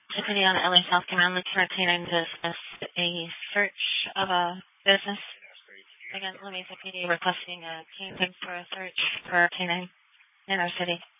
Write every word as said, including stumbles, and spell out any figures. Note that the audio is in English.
Deputy on L A South Command, Lieutenant Canine to discuss a search of a business against Lamesa P D requesting a team for a search for a canine in our city.